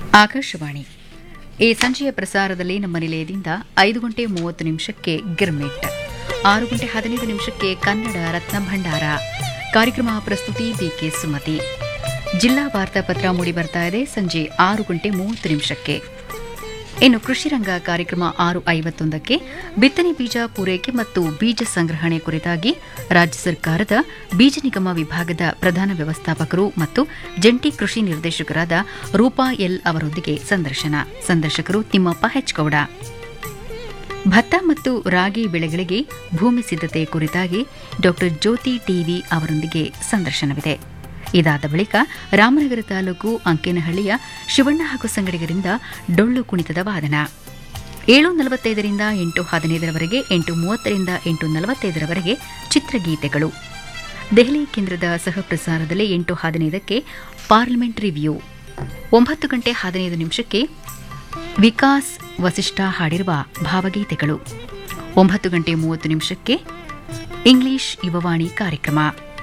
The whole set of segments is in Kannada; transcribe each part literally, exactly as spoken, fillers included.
ಆಕಾಶವಾಣಿ ಈ ಸಂಜೆಯ ಪ್ರಸಾರದಲ್ಲಿ ನಮ್ಮ ನಿಲಯದಿಂದ ಐದು ಗಂಟೆ ಮೂವತ್ತು ನಿಮಿಷಕ್ಕೆ ಗಿರ್ಮಿಟ್, ಆರು ಗಂಟೆ ಹದಿನೈದು ನಿಮಿಷಕ್ಕೆ ಕನ್ನಡ ರತ್ನ ಭಂಡಾರ ಕಾರ್ಯಕ್ರಮ ಪ್ರಸ್ತುತಿ ಬಿಕೆ ಸುಮತಿ. ಜಿಲ್ಲಾ ವಾರ್ತಾಪತ್ರ ಮೂಡಿ ಬರ್ತಾ ಇದೆ ಸಂಜೆ ಆರು ಗಂಟೆ ಮೂವತ್ತು ನಿಮಿಷಕ್ಕೆ. ಇನ್ನು ಕೃಷಿ ರಂಗ ಕಾರ್ಯಕ್ರಮ ಆರು ಐವತ್ತೊಂದಕ್ಕೆ ಬಿತ್ತನೆ ಬೀಜ ಪೂರೈಕೆ ಮತ್ತು ಬೀಜ ಸಂಗ್ರಹಣೆ ಕುರಿತಾಗಿ ರಾಜ್ಯ ಸರ್ಕಾರದ ಬೀಜ ನಿಗಮ ವಿಭಾಗದ ಪ್ರಧಾನ ವ್ಯವಸ್ಥಾಪಕರು ಮತ್ತು ಜಂಟಿ ಕೃಷಿ ನಿರ್ದೇಶಕರಾದ ರೂಪಾ ಎಲ್ ಅವರೊಂದಿಗೆ ಸಂದರ್ಶನ. ಸಂದರ್ಶಕರು ತಿಮ್ಮಪ್ಪ ಹೆಚ್ಗೌಡ. ಭತ್ತ ಮತ್ತು ರಾಗಿ ಬೆಳೆಗಳಿಗೆ ಭೂಮಿ ಸಿದ್ಧತೆ ಕುರಿತಾಗಿ ಡಾ ಜ್ಯೋತಿ ಟಿವಿ ಅವರೊಂದಿಗೆ ಸಂದರ್ಶನವಿದೆ. ಇದಾದ ಬಳಿಕ ರಾಮನಗರ ತಾಲೂಕು ಅಂಕೇನಹಳ್ಳಿಯ ಶಿವಣ್ಣ ಹಾಗೂ ಸಂಗಡಿಗರಿಂದ ಡೊಳ್ಳು ಕುಣಿತದ ವಾದನ. ಏಳು ನಲವತ್ತೈದರಿಂದ ಎಂಟು ಹದಿನೈದರವರೆಗೆ, ಎಂಟು ಮೂವತ್ತರಿಂದ ಎಂಟು ನಲವತ್ತೈದರವರೆಗೆ ಚಿತ್ರಗೀತೆಗಳು. ದೆಹಲಿ ಕೇಂದ್ರದ ಸಹಪ್ರಸಾರದಲ್ಲಿ ಎಂಟು ಹದಿನೈದಕ್ಕೆ ಪಾರ್ಲಿಮೆಂಟ್ ರಿವ್ಯೂ. ಒಂಬತ್ತು ಗಂಟೆ ಹದಿನೈದು ನಿಮಿಷಕ್ಕೆ ವಿಕಾಸ್ ವಸಿಷ್ಠ ಹಾಡಿರುವ ಭಾವಗೀತೆಗಳು. ಒಂಬತ್ತು ಗಂಟೆ ಮೂವತ್ತು ನಿಮಿಷಕ್ಕೆ ಇಂಗ್ಲಿಷ್ ಯುವವಾಣಿ ಕಾರ್ಯಕ್ರಮ.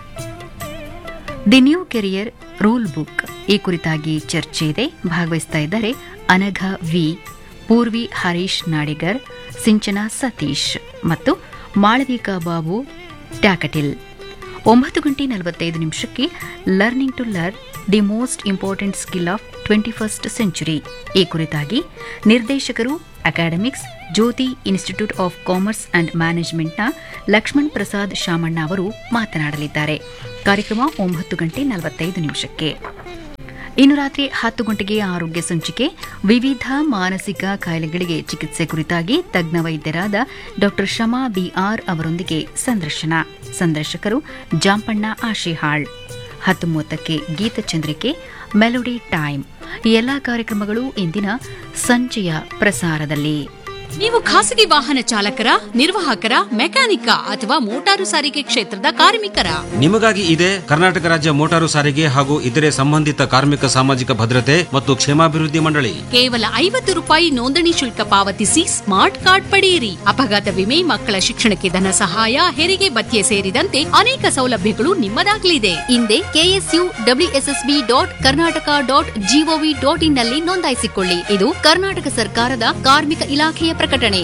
The new career rule book ಈ ಕುರಿತಾಗಿ ಚರ್ಚೆ ಇದೆ. ಭಾಗವಹಿಸ್ತಾ ಇದ್ದಾರೆ ಅನಘ ವಿ, ಪೂರ್ವಿ ಹರೀಶ್ ನಾಡಿಗರ್, ಸಿಂಚನಾ ಸತೀಶ್ ಮತ್ತು ಮಾಳವಿಕಾ ಬಾಬು ಟ್ಯಾಕಟಿಲ್. ಒಂಬತ್ತು ಗಂಟೆ ನಲವತ್ತೈದು ನಿಮಿಷಕ್ಕೆ learning to learn the most important skill of twenty first century ಈ ಕುರಿತಾಗಿ ನಿರ್ದೇಶಕರು academics Jyothi institute of commerce and ಮ್ಯಾನೇಜ್ಮೆಂಟ್ನ Lakshman Prasad Shamanna ಅವರು ಮಾತನಾಡಲಿದ್ದಾರೆ. ಕಾರ್ಯಕ್ರಮ ಒಂಬತ್ತು ಗಂಟೆ ನಲವತ್ತೈದು ನಿಮಿಷಕ್ಕೆ. ಇನ್ನು ರಾತ್ರಿ ಹತ್ತು ಗಂಟೆಗೆ ಆರೋಗ್ಯ ಸಂಚಿಕೆ. ವಿವಿಧ ಮಾನಸಿಕ ಕಾಯಿಲೆಗಳಿಗೆ ಚಿಕಿತ್ಸೆ ಕುರಿತಾಗಿ ತಜ್ಞ ವೈದ್ಯರಾದ ಡಾ ಶಮಾ ಬಿಆರ್ ಅವರೊಂದಿಗೆ ಸಂದರ್ಶನ. ಸಂದರ್ಶಕರು ಜಾಂಪಣ್ಣ ಆಶಿಹಾಳ್. ಹತ್ತು ಮೂವತ್ತಕ್ಕೆ ಗೀತಚಂದ್ರಿಕೆ ಮೆಲೋಡಿ ಟೈಮ್. ಈ ಎಲ್ಲಾ ಕಾರ್ಯಕ್ರಮಗಳು ಇಂದಿನ ಸಂಜೆಯ ಪ್ರಸಾರದಲ್ಲಿ. ನೀವು ಖಾಸಗಿ ವಾಹನ ಚಾಲಕರ, ನಿರ್ವಾಹಕರ, ಮೆಕ್ಯಾನಿಕ ಅಥವಾ ಮೋಟಾರು ಸಾರಿಗೆ ಕ್ಷೇತ್ರದ ಕಾರ್ಮಿಕರ? ನಿಮಗಾಗಿ ಇದೆ ಕರ್ನಾಟಕ ರಾಜ್ಯ ಮೋಟಾರು ಸಾರಿಗೆ ಹಾಗೂ ಇತರೆ ಸಂಬಂಧಿತ ಕಾರ್ಮಿಕ ಸಾಮಾಜಿಕ ಭದ್ರತೆ ಮತ್ತು ಕ್ಷೇಮಾಭಿವೃದ್ಧಿ ಮಂಡಳಿ. ಕೇವಲ ಐವತ್ತು ರೂಪಾಯಿ ನೋಂದಣಿ ಶುಲ್ಕ ಪಾವತಿಸಿ ಸ್ಮಾರ್ಟ್ ಕಾರ್ಡ್ ಪಡೆಯಿರಿ. ಅಪಘಾತ ವಿಮೆ, ಮಕ್ಕಳ ಶಿಕ್ಷಣಕ್ಕೆ ಧನ ಸಹಾಯ, ಹೆರಿಗೆ ಭತ್ಯೆ ಸೇರಿದಂತೆ ಅನೇಕ ಸೌಲಭ್ಯಗಳು ನಿಮ್ಮದಾಗಲಿದೆ. ಹಿಂದೆ KSU WSSB dot Karnataka dot gov dot in ನಲ್ಲಿ ನೋಂದಾಯಿಸಿಕೊಳ್ಳಿ. ಇದು ಕರ್ನಾಟಕ ಸರ್ಕಾರದ ಕಾರ್ಮಿಕ ಇಲಾಖೆಯ ಪ್ರಕಟಣೆ.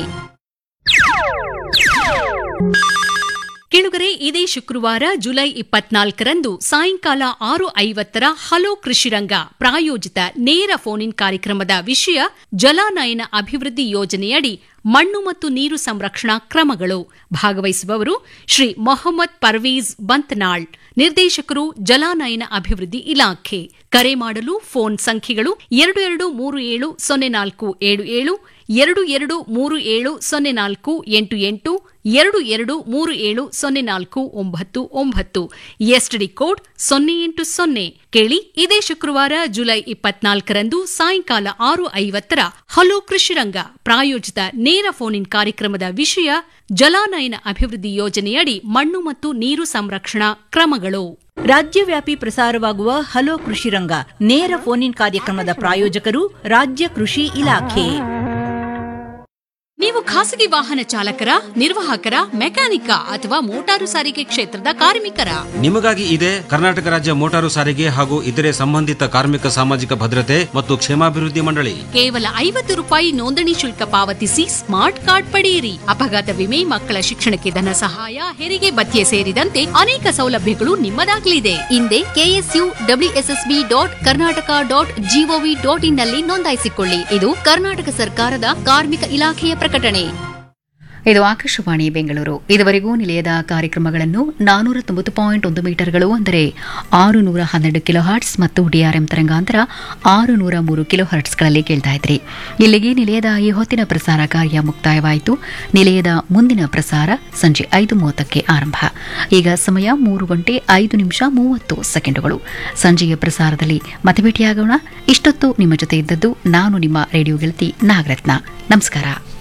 ಕೆಳಗರೆ ಇದೇ ಶುಕ್ರವಾರ ಜುಲೈ ಇಪ್ಪತ್ನಾಲ್ಕರಂದು ಸಾಯಂಕಾಲ ಆರು ಐವತ್ತರ ಹಲೋ ಕೃಷಿರಂಗ ಪ್ರಾಯೋಜಿತ ನೇರ ಫೋನ್ ಇನ್ ಕಾರ್ಯಕ್ರಮದ ವಿಷಯ ಜಲಾನಯನ ಅಭಿವೃದ್ಧಿ ಯೋಜನೆಯಡಿ ಮಣ್ಣು ಮತ್ತು ನೀರು ಸಂರಕ್ಷಣಾ ಕ್ರಮಗಳು. ಭಾಗವಹಿಸುವವರು ಶ್ರೀ ಮೊಹಮ್ಮದ್ ಪರ್ವೀಜ್ ಬಂತ್ನಾಳ್, ನಿರ್ದೇಶಕರು ಜಲಾನಯನ ಅಭಿವೃದ್ಧಿ ಇಲಾಖೆ. ಕರೆ ಮಾಡಲು ಫೋನ್ ಸಂಖ್ಯೆಗಳು ಎರಡು ಎರಡು ಮೂರು ಏಳು ಸೊನ್ನೆ ನಾಲ್ಕು ಏಳು ಏಳು, ಎರಡು ಎರಡು ಮೂರು ಏಳು ಸೊನ್ನೆ ನಾಲ್ಕು ಎಂಟು ಎಂಟು, ಎರಡು ಎರಡು ಮೂರು ಏಳು ಸೊನ್ನೆ ನಾಲ್ಕು ಒಂಬತ್ತು ಒಂಬತ್ತು, ಎಸ್ಟಿಡಿ ಕೋಡ್ ಸೊನ್ನೆ ಎಂಟು ಸೊನ್ನೆ. ಕೇಳಿ, ಇದೇ ಶುಕ್ರವಾರ ಜುಲೈ ಇಪ್ಪತ್ನಾಲ್ಕರಂದು ಸಾಯಂಕಾಲ ಆರು ಐವತ್ತರ ಹಲೋ ಕೃಷಿರಂಗ ಪ್ರಾಯೋಜಿತ ನೇರ ಫೋನ್ ಇನ್ ಕಾರ್ಯಕ್ರಮದ ವಿಷಯ ಜಲಾನಯನ ಅಭಿವೃದ್ಧಿ ಯೋಜನೆಯಡಿ ಮಣ್ಣು ಮತ್ತು ನೀರು ಸಂರಕ್ಷಣಾ ಕ್ರಮಗಳು. ರಾಜ್ಯವ್ಯಾಪಿ ಪ್ರಸಾರವಾಗುವ ಹಲೋ ಕೃಷಿರಂಗ ನೇರ ಫೋನ್ ಇನ್ ಕಾರ್ಯಕ್ರಮದ ಪ್ರಾಯೋಜಕರು ರಾಜ್ಯ ಕೃಷಿ ಇಲಾಖೆ. ನೀವು ಖಾಸಗಿ ವಾಹನ ಚಾಲಕರ, ನಿರ್ವಾಹಕರ, ಮೆಕ್ಯಾನಿಕ ಅಥವಾ ಮೋಟಾರು ಸಾರಿಗೆ ಕ್ಷೇತ್ರದ ಕಾರ್ಮಿಕರ? ನಿಮಗಾಗಿ ಇದೆ ಕರ್ನಾಟಕ ರಾಜ್ಯ ಮೋಟಾರು ಸಾರಿಗೆ ಹಾಗೂ ಇತರೆ ಸಂಬಂಧಿತ ಕಾರ್ಮಿಕ ಸಾಮಾಜಿಕ ಭದ್ರತೆ ಮತ್ತು ಕ್ಷೇಮಾಭಿವೃದ್ಧಿ ಮಂಡಳಿ. ಕೇವಲ ಐವತ್ತು ರೂಪಾಯಿ ನೋಂದಣಿ ಶುಲ್ಕ ಪಾವತಿಸಿ ಸ್ಮಾರ್ಟ್ ಕಾರ್ಡ್ ಪಡೆಯಿರಿ. ಅಪಘಾತ ವಿಮೆ, ಮಕ್ಕಳ ಶಿಕ್ಷಣಕ್ಕೆ ಧನ ಸಹಾಯ, ಹೆರಿಗೆ ಭತ್ಯೆ ಸೇರಿದಂತೆ ಅನೇಕ ಸೌಲಭ್ಯಗಳು ನಿಮ್ಮದಾಗಲಿದೆ. ಹಿಂದೆ KSU WSSB dot Karnataka dot gov dot in ನಲ್ಲಿ ನೋಂದಾಯಿಸಿಕೊಳ್ಳಿ. ಇದು ಕರ್ನಾಟಕ ಸರ್ಕಾರದ ಕಾರ್ಮಿಕ ಇಲಾಖೆಯ ಪ್ರಕಟಣೆ. ಇದು ಆಕಾಶವಾಣಿ ಬೆಂಗಳೂರು. ಇದುವರೆಗೂ ನಿಲಯದ ಕಾರ್ಯಕ್ರಮಗಳನ್ನು ನಾನೂರ ತೊಂಬತ್ತು ಪಾಯಿಂಟ್ ಒಂದು ಮೀಟರ್ಗಳು ಅಂದರೆ ಆರು ನೂರ ಹನ್ನೆರಡು ಕಿಲೋ ಹರ್ಟ್ಸ್ ಮತ್ತು ಡಿಆರ್ಎಂ ತರಂಗಾಂತರ ಆರು ನೂರ ಮೂರು ಕಿಲೋ ಹರ್ಟ್ಸ್ಗಳಲ್ಲಿ ಕೇಳ್ತಾ ಇದ್ರಿ. ಇಲ್ಲಿಗೆ ನಿಲಯದ ಈ ಹೊತ್ತಿನ ಪ್ರಸಾರ ಕಾರ್ಯ ಮುಕ್ತಾಯವಾಯಿತು. ನಿಲಯದ ಮುಂದಿನ ಪ್ರಸಾರ ಸಂಜೆ ಐದು ಮೂವತ್ತಕ್ಕೆ ಆರಂಭ. ಈಗ ಸಮಯ ಮೂರು ಗಂಟೆ ಐದು ನಿಮಿಷ ಮೂವತ್ತು ಸೆಕೆಂಡುಗಳು. ಸಂಜೆಯ ಪ್ರಸಾರದಲ್ಲಿ ಮತ್ತೆ ಭೇಟಿಯಾಗೋಣ. ಇಷ್ಟೊತ್ತು ನಿಮ್ಮ ಜೊತೆ ಇದ್ದದ್ದು ನಾನು ನಿಮ್ಮ ರೇಡಿಯೋ ಗೆಳತಿ ನಾಗರತ್ನ. ನಮಸ್ಕಾರ.